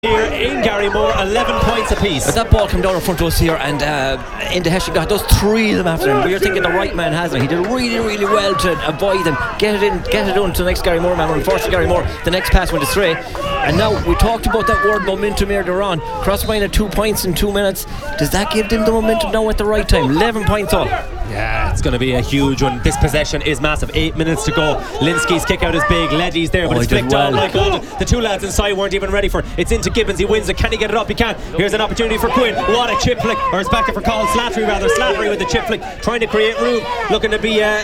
Here in Garrymore, 11 points apiece. But that ball came down in front of us here, and into Hession got those three of them after him. We were thinking the right man has him. He did really, really well to avoid them, get it on to the next Garrymore man. Unfortunately, Garrymore, the next pass went astray. And now we talked about that word momentum earlier on. Crossmine at 2 points in 2 minutes. Does that give them the momentum now at the right time? 11 points up. Yeah, it's going to be a huge one. This possession is massive. 8 minutes to go. Linsky's kick out is big. Leddy's there, but it's flicked on like golden. The two lads inside weren't even ready for it. It's into Gibbons. He wins it. Can he get it up? He can. Here's an opportunity for Quinn. What a chip flick. Or it's back there for Colin Slattery rather. Slattery with the chip flick, trying to create room, looking to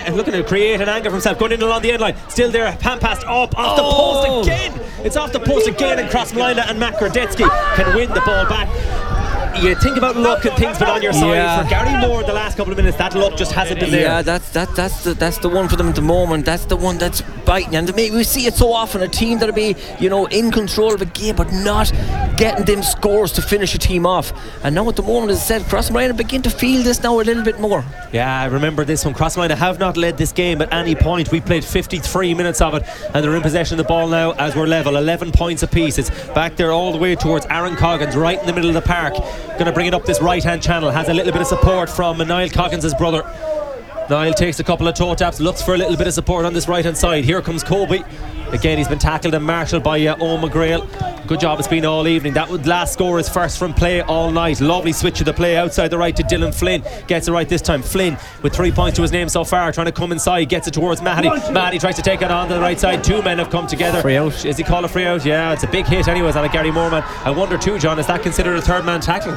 create an angle for himself. Going in along the end line. Still there. Hand passed up off the post again. It's off the post again, and Crossmline and Matt Gordetsky can win the ball back. You think about luck and things been on your side. For Garrymore the last couple of minutes, that luck just hasn't been there. Yeah, that's the one for them at the moment. That's the one that's biting, and we see it so often. A team that'll be in control of a game but not getting them scores to finish a team off. And now at the moment, as I said, Crossmine begin to feel this now a little bit more. Yeah, I remember this one. Crossmine have not led this game at any point. We played 53 minutes of it, and they're in possession of the ball now as we're level. 11 points apiece. It's back there all the way towards Aaron Coggins, right in the middle of the park. Going to bring it up this right hand channel. Has a little bit of support from Niall Coggins' brother. Niall takes a couple of toe taps, looks for a little bit of support on this right hand side. Here comes Kobe. Again, he's been tackled and marshalled by Owen McGrail. Good job it's been all evening. That last score is first from play all night. Lovely switch of the play outside the right to Dylan Flynn. Gets it right this time. Flynn with 3 points to his name so far, trying to come inside, gets it towards Mahdy. Mahdy tries to take it on the right side. Two men have come together. Free out. Is he called a free out? Yeah, it's a big hit anyways on a Garrymore man. I wonder too, John, is that considered a third man tackle?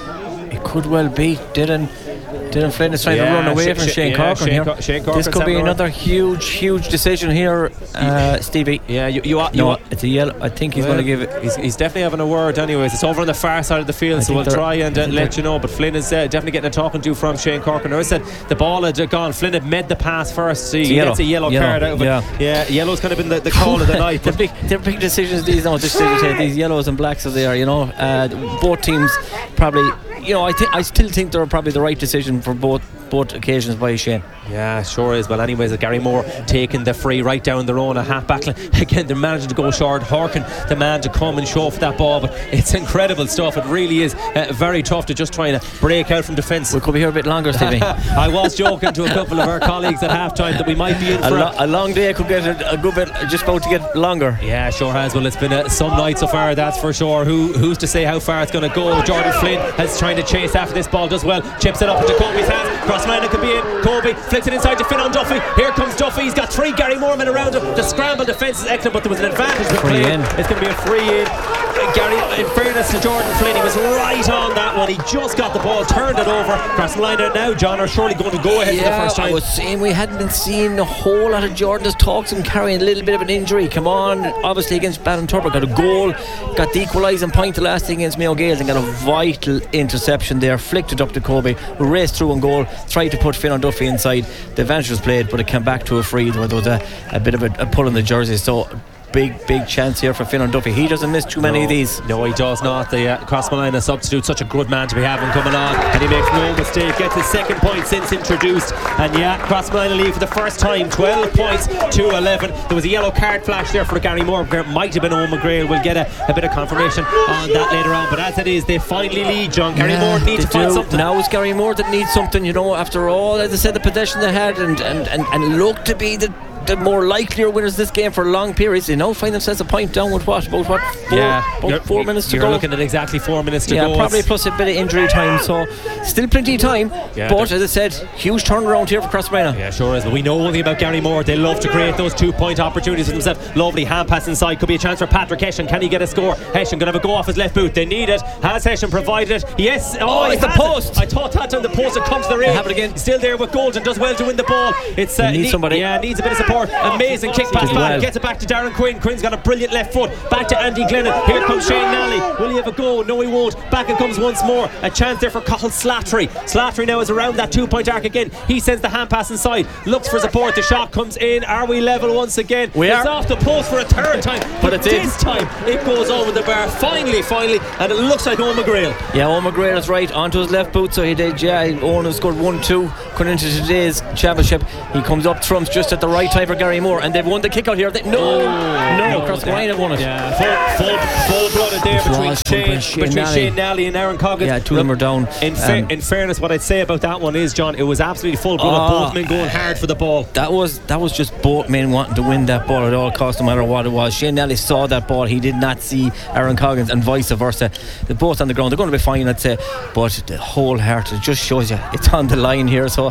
It could well be. Dylan Flynn is trying to run away from Shane Corcoran here. This could be another huge decision here, Stevie. Yeah, it's a yellow. I think he's going to give it. He's definitely having a word anyways. It's over on the far side of the field, so we'll try and let you know. But Flynn is definitely getting a talking to from Shane Corcoran. I said the ball had gone. Flynn had made the pass first, so he gets a yellow card out of it. Yeah, yellow's kind of been the call of the night. They're big decisions these now. These yellows and blacks are there. Both teams probably. I still think they're probably the right decision for both occasions by Shane. Yeah, sure is. Well, anyways, Garrymore taking the free right down their own, a half back line. Again, they're managing to go short. Harkin, the man to come and show for that ball, but it's incredible stuff. It really is very tough to just trying to break out from defence. We could be here a bit longer, Stevie. I was joking to a couple of our colleagues at half time that we might be in for a long day. Could get a good bit, just about to get longer. Yeah, sure has. Well, it's been some night so far, that's for sure. Who's to say how far it's going to go? Jordan Flynn is trying to chase after this ball, does well, chips it up into Kobe's hands. Crossmine could be in. Kobe flicks it inside to Finn on Duffy. Here comes Duffy. He's got 3 Garrymore men around him. The scramble defence is excellent, but there was an advantage for play. It's going to be a free in. Gary, in fairness to Jordan Flynn, he was right on that one. He just got the ball, turned it over. Crossmine now, John, are surely going to go ahead for the first time. I was saying we hadn't been seeing a whole lot of Jordan. There's talks of him carrying a little bit of an injury. Come on, obviously against Ballinturbo, got a goal, got the equalising point the last thing against Mayo Gales, and got a vital interception there. Flicked it up to Kobe, who raced through on goal, tried to put Finn on Duffy inside. The advantage was played, but it came back to a free. There was a bit of a pull in the jersey, so big chance here for Finn on Duffy. He doesn't miss too many of these. No, he does not. The Crossmine substitute, such a good man to be having coming on, and he makes no mistake. Gets his second point since introduced, and Crossmine leave for the first time. 12 points to 11. There was a yellow card flash there for Garrymore. Might have been Owen McGrail. We'll get a bit of confirmation on that later on. But as it is, they finally lead, John. Garrymore need to find something. Now it's Garrymore that needs something. After all, as I said, the possession they had and looked to be the more likelier winners this game for long periods. They now find themselves a point down with about 4 minutes to go. You're looking at exactly 4 minutes to go. Yeah, probably plus a bit of injury time, so still plenty of time. But as I said, huge turnaround here for Crossmine. Yeah, sure is. But we know one thing about Garrymore. They love to create those 2 point opportunities for themselves. Lovely hand pass inside. Could be a chance for Patrick Hession. Can he get a score? Hession gonna have a go off his left boot. They need it. Has Hession provided it? Yes. It's the post. I thought that on the post. It comes to the ring. Have it again. Still there with Golden. Does well to win the ball. It's needs somebody. Yeah, needs a bit of support. Amazing kick pass back, gets it back to Darren Quinn. Quinn's got a brilliant left foot, back to Andy Glennon. Here comes Shane Nally. Will he have have a go? No, he won't. Back it comes once more. A chance there for Cathal Slattery. Slattery now is around that 2-point arc again. He sends the hand pass inside, looks for support. The shot comes in. Are we level once again? It's off the post for a third time, but this time it goes over the bar. Finally, and it looks like Owen McGrail. Yeah, Owen McGrail is right onto his left boot, so he did. Yeah, Owen has scored 1-2 coming into today's championship. He comes up trumps just at the right time for Gary Moore, and they've won the kick out here. Crossmolina have won it. Yeah, full blooded there between Shane Nally and Aaron Coggins. Yeah, two of them are down. In fairness, what I'd say about that one is, John, it was absolutely full blooded. Both men going hard for the ball. That was just both men wanting to win that ball at all costs, no matter what it was. Shane Nally saw that ball, he did not see Aaron Coggins, and vice versa. They're both on the ground. They're going to be fine, I'd say, but the whole heart, it just shows you it's on the line here. So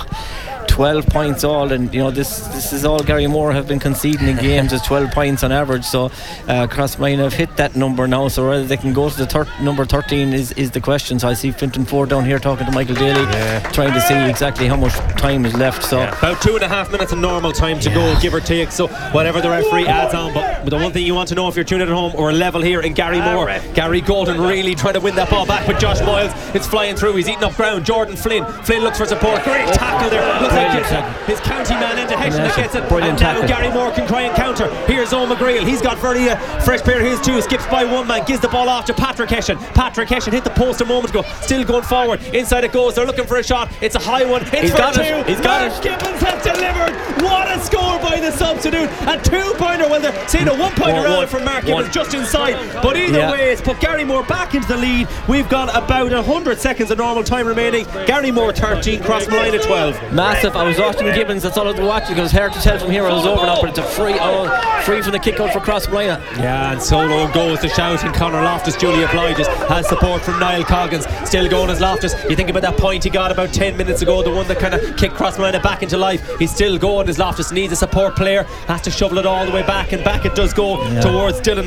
12 points all, and this is all Gary Moore have been conceding in games is 12 points on average. So Crossmolina have hit that number now, so whether they can go to the number 13 is the question. So I see Fintan Ford down here talking to Michael Daly, trying to see exactly how much time is left. So about 2.5 minutes of normal time to go, give or take, so whatever the referee adds on. But the one thing you want to know if you're tuning at home, we're level here in Gary Moore. Gary Golden really trying to win that ball back, but Josh Moyles, it's flying through, he's eating up ground. Jordan Flynn looks for support, great tackle there. Looks like his county man into Hession that gets it, and now Gary Moore can try and counter. Here's Owen McGrail, he's got very fresh pair of his too, skips by one man, gives the ball off to Patrick Hession. Patrick Hession hit the post a moment ago, still going forward, inside it goes, they're looking for a shot, it's a high one, it's for two. He's got it. Gibbons has delivered. What a score by the substitute. A 2-pointer, well they're saying a 1-pointer out from Mark Gibbons just inside, but either way it's put Gary Moore back into the lead. We've got about 100 seconds of normal time remaining. Gary Moore 13, Crossmolina 12. Massive. I was watching Gibbons, that's all I was watching, because it's hard to tell from here. I was over now, but it's a free from the kick out for Crossmolina. Yeah, and solo goes the shout, and Conor Loftus duly obliges, has support from Niall Coggins, still going as Loftus. You think about that point he got about 10 minutes ago, the one that kind of kicked Crossmolina back into life. He's still going as Loftus needs a support player, has to shovel it all the way back, and back it does go towards Dylan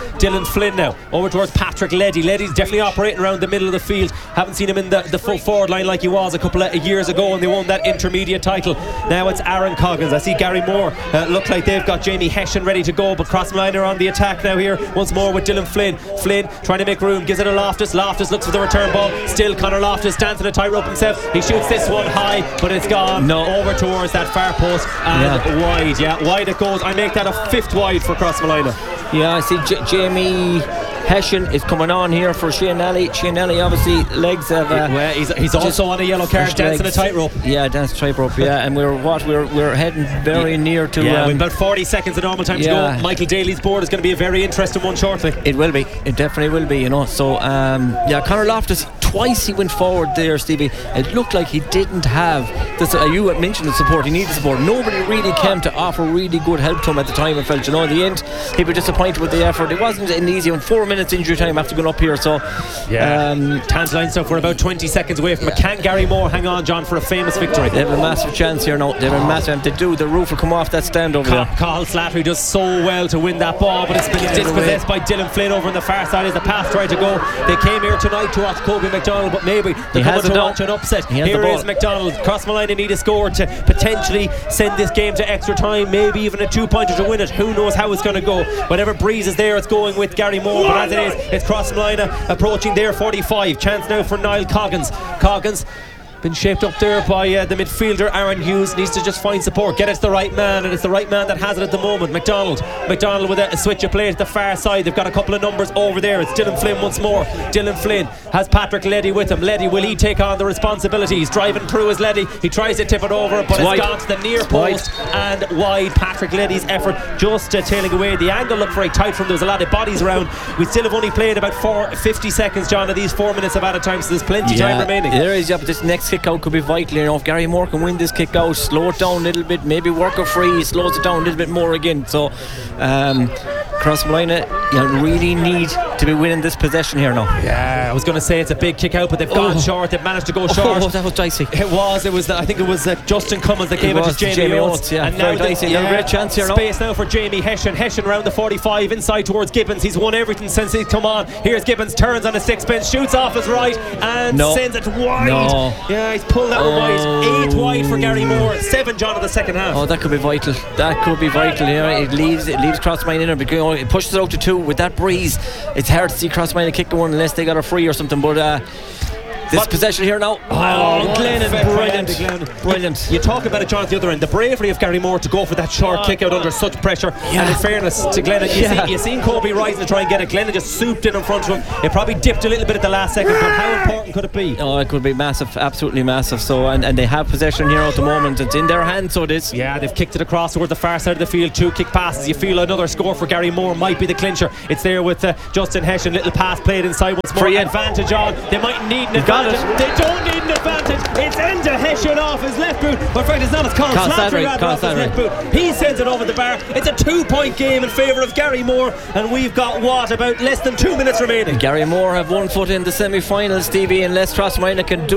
Flynn now over towards Patrick Leddy. Leddy's definitely operating around the middle of the field. Haven't seen him in the full forward line like he was a couple of years ago, and they won that intermediate title. Now it's Aaron Coggins. I see Gary Moore look like they've got Jamie Hession ready to go, but Crossmolina are on the attack now here once more with Dylan Flynn trying to make room, gives it to Loftus looks for the return ball, still Conor Loftus dancing a tightrope himself. He shoots this one high, but it's gone over towards that far post and wide it goes. I make that a 5th wide for Crossmolina. I see Jamie Hession is coming on here for Shane Nally. Shane Nally obviously legs have he's also on a yellow card, dancing a tightrope. Dancing a tightrope. And we're heading very near to with about 40 seconds of normal time to go. Michael Daly's board is going to be a very interesting one shortly. It will be, it definitely will be, so Conor Loftus, twice he went forward there, Stevie. It looked like he didn't have this, you had mentioned the support, he needed support. Nobody really came to offer really good help to him at the time. I felt, in the end he was disappointed with the effort. It wasn't an easy one. 4 minutes injury time after going up here, so tantalising stuff. We're about 20 seconds away from Can Gary Moore hang on, John, for a famous victory? They have a massive chance here now. They have a massive, the roof will come off that stand over there. Cathal Slattery does so well to win that ball, but it's been dispossessed by Dylan Flynn over on the far side as the pass tried to go. They came here tonight to watch Kobe McDonald, but maybe they're coming to watch an upset. Here is McDonald. Crossmolina need a score to potentially send this game to extra time, maybe even a 2-pointer to win it. Who knows how it's going to go. Whatever breeze is there, it's going with Gary Moore, but as it is, it's Crossmolina approaching their 45. Chance now for Niall Coggins. Been shaped up there by the midfielder Aaron Hughes. Needs to just find support, get it to the right man, and it's the right man that has it at the moment. McDonald with a switch of play to the far side. They've got a couple of numbers over there. It's Dylan Flynn once more. Dylan Flynn has Patrick Leddy with him. Leddy, will he take on the responsibilities? Driving through is Leddy. He tries to tip it over, but it's gone to the near post and wide. Patrick Leddy's effort just tailing away. The angle looked very tight from there. There's a lot of bodies around. We still have only played about 50 seconds, John, of these 4 minutes of added time, so there's plenty of time remaining. There is, but this next kick out could be vital. If Gary Moore can win this kick out, slow it down a little bit, maybe work a free, slows it down a little bit more again. So Crossmolina really need to be winning this possession here now. I was going to say it's a big kick out, but they've gone short. They've managed to go short. That was dicey. It was I think it was Justin Cummins that gave it to Jamie Oates. And now dicey. A great chance here space now for Jamie Hession around the 45 inside towards Gibbons. He's won everything since he's come on. Here's Gibbons, turns on a sixpence, shoots off his right and sends it wide. He's pulled that one wide. 8 wide for Gary Moore. 7, John, in the second half. That could be vital. It leaves Crossmolina in. know, it pushes it out to 2 with that breeze. It's hard to see Crossmine kick one unless they got a free or something. But this possession here now. Oh, Glennon, brilliant. You talk about it, John, at the other end. The bravery of Gary Moore to go for that short kick out under such pressure. And in fairness to Glennon, you seen Kobe rising to try and get it. Glennon just souped in front of him. It probably dipped a little bit at the last second, but how important could it be? Oh, it could be massive, absolutely massive. So, and they have possession here at the moment. It's in their hands, so it is. Yeah, they've kicked it across towards the far side of the field. 2 kick passes. You feel another score for Gary Moore might be the clincher. It's there with Justin Hessian. Little pass played inside once more. Advantage on. They might need an advantage. They don't need an advantage. It's into Hessian off his left boot. But in fact, it's not. It's Colin Slattery off his left boot. He sends it over the bar. It's a 2-point game in favour of Gary Moore, and we've got about less than 2 minutes remaining. Gary Moore have 1 foot in the semi-finals, Stevie, unless Crossmine can do